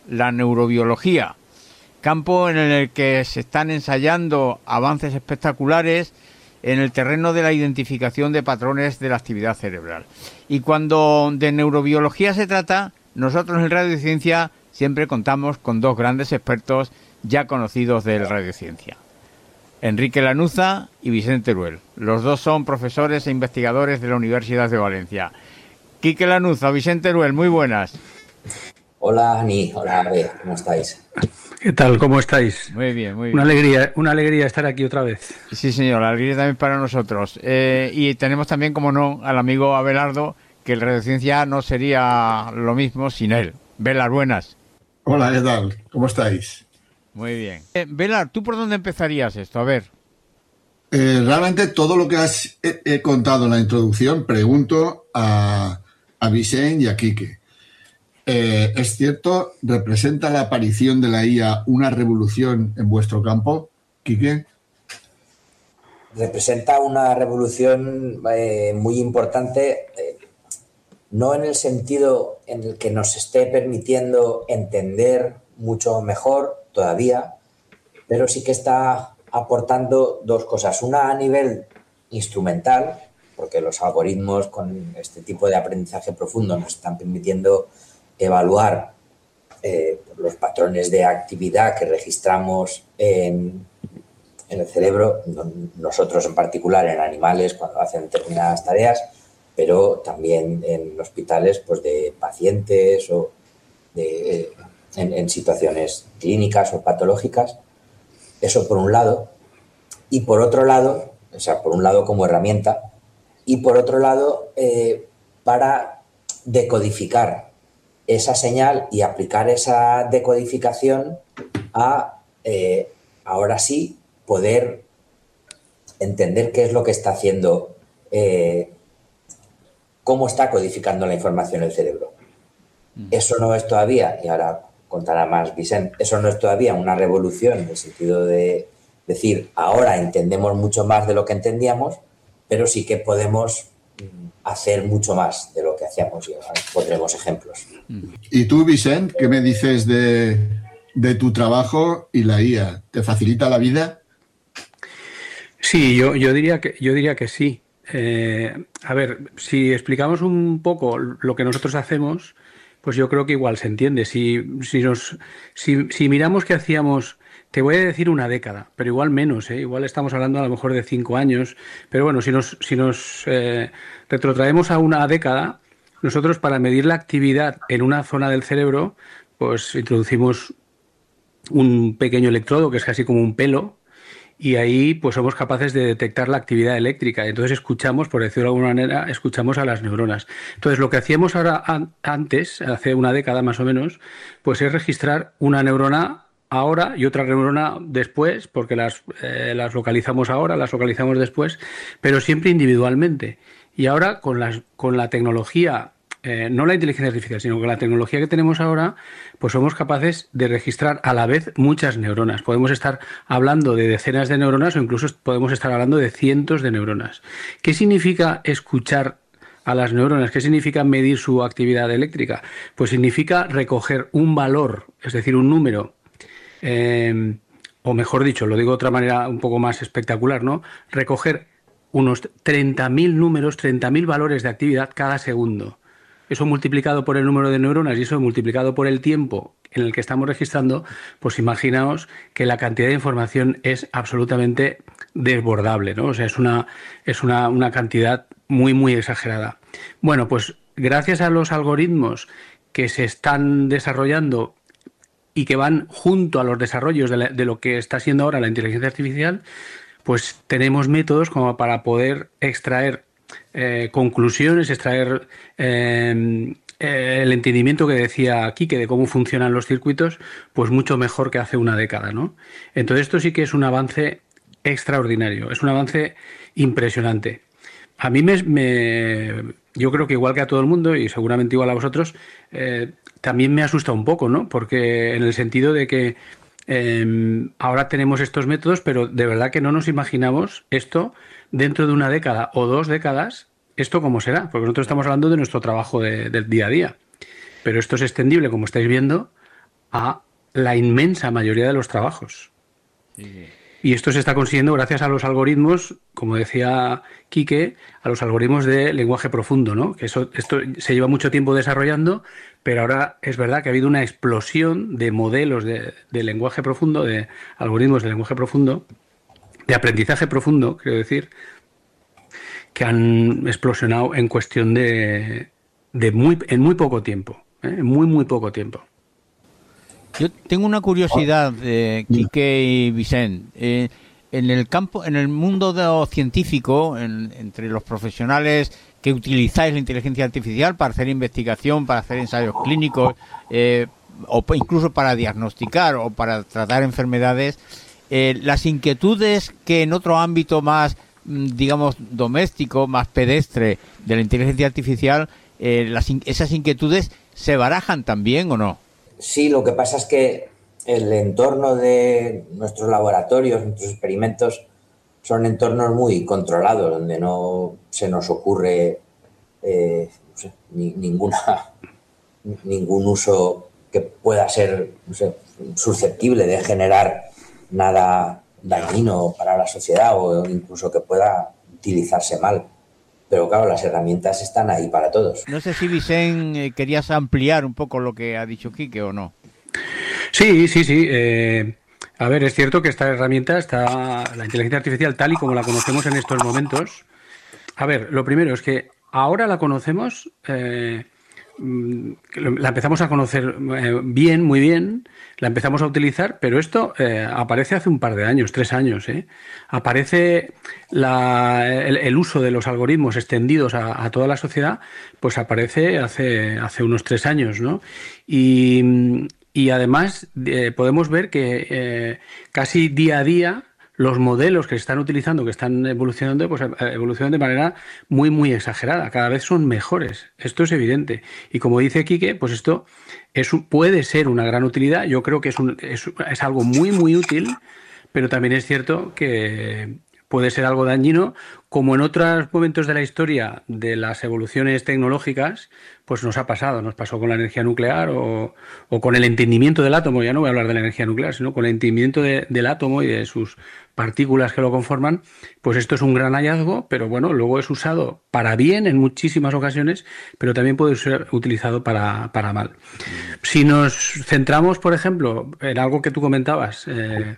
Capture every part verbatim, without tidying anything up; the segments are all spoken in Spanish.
la neurobiología, campo en el que se están ensayando avances espectaculares en el terreno de la identificación de patrones de la actividad cerebral. Y cuando de neurobiología se trata, nosotros en Radiociencia siempre contamos con dos grandes expertos ya conocidos de Radiociencia: Enrique Lanuza y Vicente Teruel. Los dos son profesores e investigadores de la Universidad de Valencia. Quique Lanuza, Vicente Teruel, muy buenas. Hola, Ani. Hola, Abe. ¿Cómo estáis? ¿Qué tal? ¿Cómo estáis? Muy bien, muy bien. Una alegría, una alegría estar aquí otra vez. Sí, señor, la alegría también para nosotros. Eh, y tenemos también, como no, al amigo Abelardo, que el Radiociencia no sería lo mismo sin él. Velar, buenas. Hola, ¿qué tal? ¿Cómo estáis? Muy bien. Eh, Velar, ¿tú por dónde empezarías esto? A ver. Eh, realmente todo lo que has he, he contado en la introducción, pregunto a, a Vicente y a Quique. Eh, ¿Es cierto, representa la aparición de la I A una revolución en vuestro campo, Quique? Representa una revolución eh, muy importante, eh, no en el sentido en el que nos esté permitiendo entender mucho mejor todavía, pero sí que está aportando dos cosas. Una a nivel instrumental, porque los algoritmos con este tipo de aprendizaje profundo nos están permitiendo evaluar eh, los patrones de actividad que registramos en, en el cerebro, nosotros en particular en animales cuando hacen determinadas tareas, pero también en hospitales pues, de pacientes o de, en, en situaciones clínicas o patológicas. Eso por un lado. Y por otro lado, o sea, por un lado como herramienta, y por otro lado eh, para decodificar esa señal y aplicar esa decodificación a, eh, ahora sí, poder entender qué es lo que está haciendo, eh, cómo está codificando la información el cerebro. Eso no es todavía, y ahora contará más Vicente, eso no es todavía una revolución en el sentido de decir, ahora entendemos mucho más de lo que entendíamos, pero sí que podemos hacer mucho más de lo que hacíamos y ahora pondremos ejemplos. ¿Y tú, Vicente, qué me dices de, de tu trabajo y la I A? ¿Te facilita la vida? Sí, yo, yo, diría, que, yo diría que sí. Eh, a ver, si explicamos un poco lo que nosotros hacemos, pues yo creo que igual se entiende. Si, si, nos, si, si miramos qué hacíamos, te voy a decir una década, pero igual menos, ¿eh? Igual estamos hablando a lo mejor de cinco años, pero bueno, si nos, si nos eh, retrotraemos a una década, nosotros para medir la actividad en una zona del cerebro, pues introducimos un pequeño electrodo que es casi como un pelo, y ahí pues somos capaces de detectar la actividad eléctrica. Entonces escuchamos, por decirlo de alguna manera, escuchamos a las neuronas. Entonces lo que hacíamos ahora antes, hace una década más o menos, pues es registrar una neurona ahora y otra neurona después, porque las, eh, las localizamos ahora, las localizamos después, pero siempre individualmente. Y ahora con, las, con la tecnología, eh, no la inteligencia artificial, sino con la tecnología que tenemos ahora, pues somos capaces de registrar a la vez muchas neuronas. Podemos estar hablando de decenas de neuronas o incluso podemos estar hablando de cientos de neuronas. ¿Qué significa escuchar a las neuronas? ¿Qué significa medir su actividad eléctrica? Pues significa recoger un valor, es decir, un número, eh, o mejor dicho, lo digo de otra manera un poco más espectacular, ¿no? Recoger unos treinta mil números, treinta mil valores de actividad cada segundo. Eso multiplicado por el número de neuronas y eso multiplicado por el tiempo en el que estamos registrando, pues imaginaos que la cantidad de información es absolutamente desbordable, ¿no? O sea, es una, es una, una cantidad muy, muy exagerada. Bueno, pues gracias a los algoritmos que se están desarrollando y que van junto a los desarrollos de, la, de lo que está siendo ahora la inteligencia artificial, pues tenemos métodos como para poder extraer eh, conclusiones, extraer eh, eh, el entendimiento que decía Quique de cómo funcionan los circuitos, pues mucho mejor que hace una década, ¿no? Entonces esto sí que es un avance extraordinario, es un avance impresionante. A mí me, me yo creo que igual que a todo el mundo y seguramente igual a vosotros, eh, también me asusta un poco, ¿no? Porque en el sentido de que eh, ahora tenemos estos métodos, pero de verdad que no nos imaginamos esto dentro de una década o dos décadas, esto cómo será, porque nosotros estamos hablando de nuestro trabajo de, del día a día, pero esto es extendible, como estáis viendo, a la inmensa mayoría de los trabajos. Sí. Y esto se está consiguiendo gracias a los algoritmos, como decía Quique, a los algoritmos de lenguaje profundo, ¿no? Que eso, esto se lleva mucho tiempo desarrollando, pero ahora es verdad que ha habido una explosión de modelos de, de lenguaje profundo, de algoritmos de lenguaje profundo, de aprendizaje profundo, quiero decir, que han explosionado en cuestión de, de muy, en muy poco tiempo, ¿eh? En muy, muy poco tiempo. Yo tengo una curiosidad, eh, Quique y Vicent. Eh, en el campo, en el mundo de lo científico, en, entre los profesionales que utilizáis la inteligencia artificial para hacer investigación, para hacer ensayos clínicos, eh, o incluso para diagnosticar o para tratar enfermedades, eh, las inquietudes que en otro ámbito más, digamos, doméstico, más pedestre de la inteligencia artificial, eh, las, esas inquietudes se barajan también, ¿o no? Sí, lo que pasa es que el entorno de nuestros laboratorios, nuestros experimentos, son entornos muy controlados, donde no se nos ocurre eh, no sé, ni, ninguna, ningún uso que pueda ser no sé, susceptible de generar nada dañino para la sociedad o incluso que pueda utilizarse mal. Pero claro, las herramientas están ahí para todos. No sé si, Vicent, eh, querías ampliar un poco lo que ha dicho Quique o no. Sí, sí, sí. Eh, a ver, es cierto que esta herramienta, está, la inteligencia artificial tal y como la conocemos en estos momentos. A ver, lo primero es que ahora la conocemos, eh, la empezamos a conocer eh, bien, muy bien, la empezamos a utilizar, pero esto eh, aparece hace un par de años, tres años. ¿eh? Aparece la, el, el uso de los algoritmos extendidos a, a toda la sociedad, pues aparece hace, hace unos tres años, ¿no? Y, y además eh, podemos ver que eh, casi día a día los modelos que se están utilizando, que están evolucionando, pues evolucionan de manera muy, muy exagerada. Cada vez son mejores. Esto es evidente. Y como dice Quique, pues esto es, puede ser una gran utilidad. Yo creo que es, un, es, es algo muy, muy útil, pero también es cierto que puede ser algo dañino, como en otros momentos de la historia de las evoluciones tecnológicas, pues nos ha pasado, nos pasó con la energía nuclear o, o con el entendimiento del átomo. Ya no voy a hablar de la energía nuclear, sino con el entendimiento de, del átomo y de sus partículas que lo conforman. Pues esto es un gran hallazgo, pero bueno, luego es usado para bien en muchísimas ocasiones, pero también puede ser utilizado para, para mal. Si nos centramos, por ejemplo, en algo que tú comentabas, eh,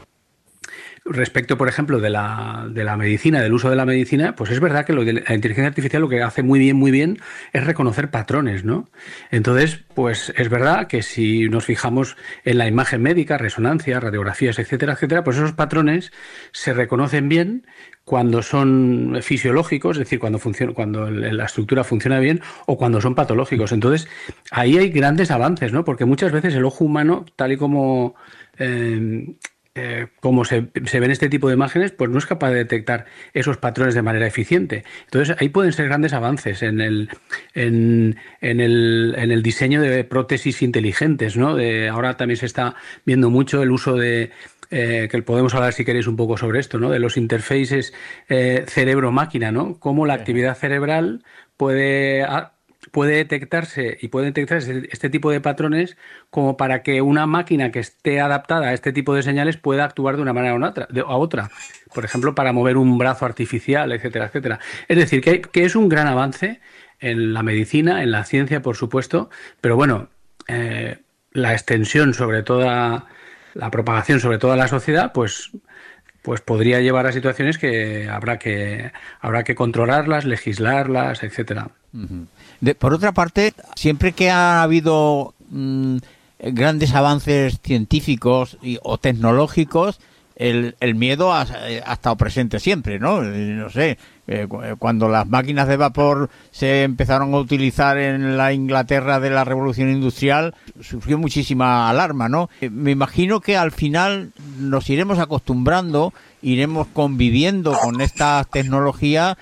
respecto, por ejemplo, de la, de la medicina, del uso de la medicina, pues es verdad que lo de la inteligencia artificial lo que hace muy bien, muy bien es reconocer patrones, ¿no? Entonces, pues es verdad que si nos fijamos en la imagen médica, resonancia, radiografías, etcétera, etcétera, pues esos patrones se reconocen bien cuando son fisiológicos, es decir, cuando funciona, cuando la estructura funciona bien, o cuando son patológicos. Entonces, ahí hay grandes avances, ¿no? Porque muchas veces el ojo humano, tal y como eh, Eh, como se, se ven este tipo de imágenes, pues no es capaz de detectar esos patrones de manera eficiente. Entonces ahí pueden ser grandes avances en el, en, en el, en el diseño de prótesis inteligentes, ¿no? De, ahora también se está viendo mucho el uso de, eh, que podemos hablar si queréis un poco sobre esto, ¿no? De los interfaces eh, cerebro-máquina, ¿no? Cómo la actividad cerebral puede... A, puede detectarse y puede detectarse este tipo de patrones como para que una máquina que esté adaptada a este tipo de señales pueda actuar de una manera u otra, de, a otra. Por ejemplo, para mover un brazo artificial, etcétera, etcétera. Es decir, que, que es un gran avance en la medicina, en la ciencia, por supuesto, pero bueno, eh, la extensión sobre toda, la propagación sobre toda la sociedad, pues... pues podría llevar a situaciones que habrá que habrá que controlarlas, legislarlas, etcétera. Uh-huh. De, por otra parte, siempre que ha habido mmm, grandes avances científicos y, o tecnológicos, el, el miedo ha, ha estado presente siempre, ¿no? No sé, eh, cuando las máquinas de vapor se empezaron a utilizar en la Inglaterra de la Revolución Industrial, surgió muchísima alarma, ¿no? Eh, me imagino que al final nos iremos acostumbrando, iremos conviviendo con esta tecnología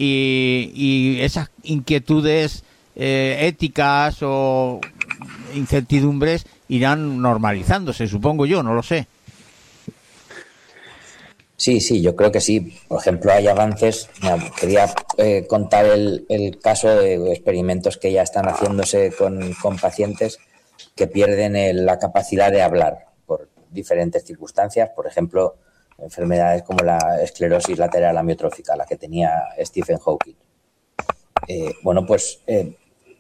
y, y esas inquietudes eh, éticas o incertidumbres irán normalizándose, supongo yo, no lo sé. Sí, sí, yo creo que sí. Por ejemplo, hay avances. Quería eh, contar el, el caso de experimentos que ya están haciéndose con, con pacientes que pierden el, la capacidad de hablar por diferentes circunstancias, por ejemplo, enfermedades como la esclerosis lateral amiotrófica, la que tenía Stephen Hawking. Eh, bueno, pues eh,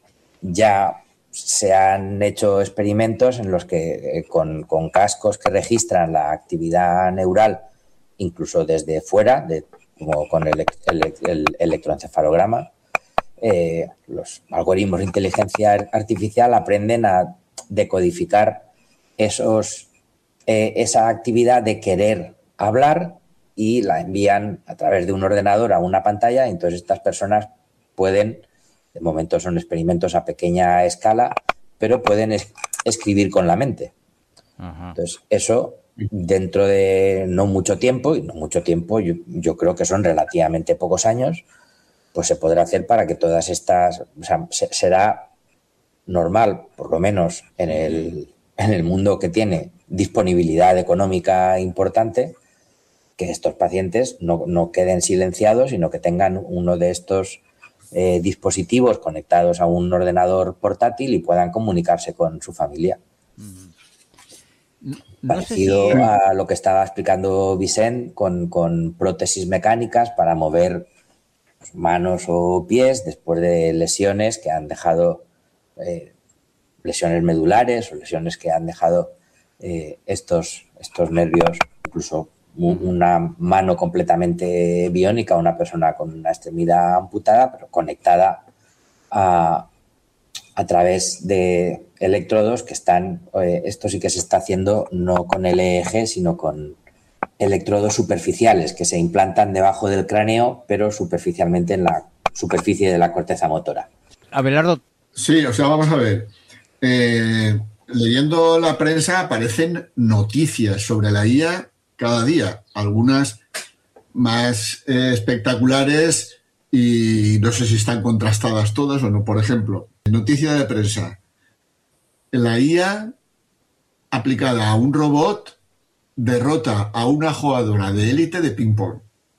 ya se han hecho experimentos en los que eh, con, con cascos que registran la actividad neural, incluso desde fuera, de, como con el, el, el electroencefalograma, eh, los algoritmos de inteligencia artificial aprenden a decodificar esos, eh, esa actividad de querer hablar y la envían a través de un ordenador a una pantalla, y entonces estas personas pueden, de momento son experimentos a pequeña escala, pero pueden es, escribir con la mente. Ajá. Entonces, eso dentro de no mucho tiempo, y no mucho tiempo, yo, yo creo que son relativamente pocos años, pues se podrá hacer para que todas estas, o sea, se, será normal, por lo menos en el, en el mundo que tiene disponibilidad económica importante, que estos pacientes no, no queden silenciados, sino que tengan uno de estos eh, dispositivos conectados a un ordenador portátil y puedan comunicarse con su familia. No, no Parecido sé si... a lo que estaba explicando Vicent con, con prótesis mecánicas para mover manos o pies después de lesiones que han dejado eh, lesiones medulares o lesiones que han dejado eh, estos, estos nervios, incluso una mano completamente biónica, una persona con una extremidad amputada, pero conectada a, a través de electrodos que están, eh, esto sí que se está haciendo no con el E E G, sino con electrodos superficiales que se implantan debajo del cráneo, pero superficialmente en la superficie de la corteza motora. Abelardo. Sí, o sea, vamos a ver. Eh, leyendo la prensa aparecen noticias sobre la I A cada día, algunas más eh, espectaculares y no sé si están contrastadas todas o no. Por ejemplo, noticia de prensa. La I A aplicada a un robot derrota a una jugadora de élite de ping-pong.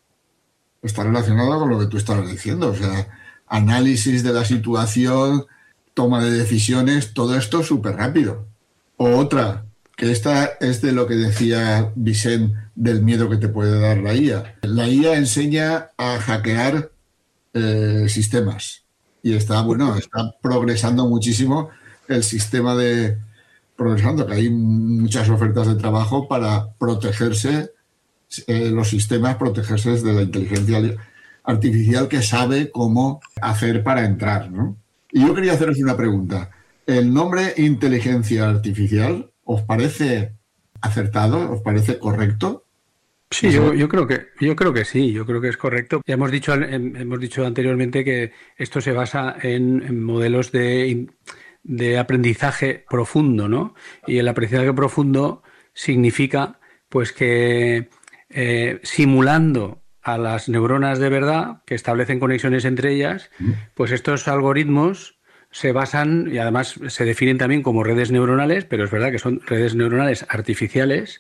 Está relacionado con lo que tú estabas diciendo, o sea, análisis de la situación, toma de decisiones, todo esto súper rápido. O otra, que esta es de lo que decía Vicent del miedo que te puede dar la I A. La I A enseña a hackear eh, sistemas y está, bueno, está progresando muchísimo el sistema de... progresando, que hay muchas ofertas de trabajo para protegerse, eh, los sistemas, protegerse de la inteligencia artificial que sabe cómo hacer para entrar, ¿no? Y yo quería haceros una pregunta. ¿El nombre inteligencia artificial os parece acertado? ¿Os parece correcto? Sí, yo, yo creo que yo creo que sí, yo creo que es correcto. Ya hemos dicho hemos dicho anteriormente que esto se basa en, en modelos de de aprendizaje profundo, ¿no? Y el aprendizaje profundo significa, pues, que eh, simulando a las neuronas de verdad, que establecen conexiones entre ellas, pues estos algoritmos se basan, y además se definen también como redes neuronales, pero es verdad que son redes neuronales artificiales,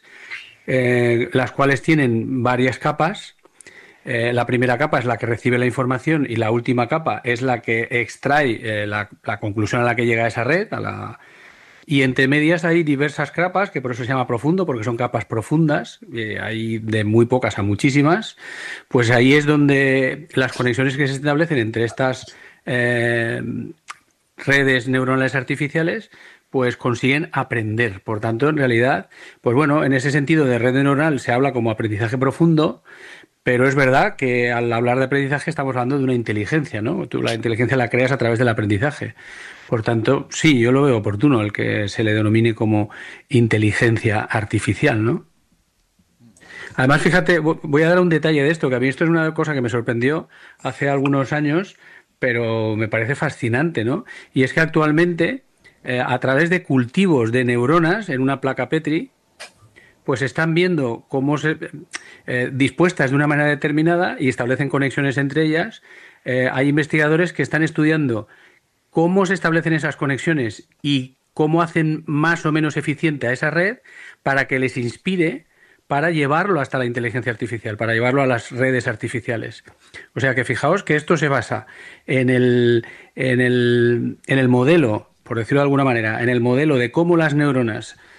eh, las cuales tienen varias capas. Eh, la primera capa es la que recibe la información y la última capa es la que extrae eh, la, la conclusión a la que llega esa red. A la... Y entre medias hay diversas capas, que por eso se llama profundo, porque son capas profundas, eh, hay de muy pocas a muchísimas. Pues ahí es donde las conexiones que se establecen entre estas eh, redes neuronales artificiales pues consiguen aprender. Por tanto, en realidad, pues bueno, en ese sentido de red neuronal se habla como aprendizaje profundo. Pero es verdad que al hablar de aprendizaje estamos hablando de una inteligencia, ¿no? Tú la inteligencia la creas a través del aprendizaje. Por tanto, sí, yo lo veo oportuno el que se le denomine como inteligencia artificial, ¿no? Además, fíjate, voy a dar un detalle de esto, que a mí esto es una cosa que me sorprendió hace algunos años, pero me parece fascinante, ¿no? Y es que actualmente, eh, a través de cultivos de neuronas en una placa Petri, pues están viendo cómo se eh, dispuestas de una manera determinada y establecen conexiones entre ellas. Eh, hay investigadores que están estudiando cómo se establecen esas conexiones y cómo hacen más o menos eficiente a esa red para que les inspire para llevarlo hasta la inteligencia artificial, para llevarlo a las redes artificiales. O sea que fijaos que esto se basa en el, en el, en el modelo por decirlo de alguna manera, en el modelo de cómo las neuronas